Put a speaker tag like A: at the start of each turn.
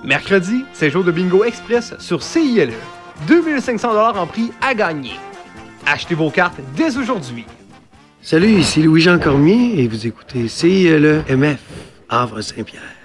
A: Mercredi, c'est jour de bingo express sur CILE. 2500 $ en prix à gagner. Achetez vos cartes dès aujourd'hui.
B: Salut, ici Louis-Jean Cormier et vous écoutez CILE MF, Havre-Saint-Pierre.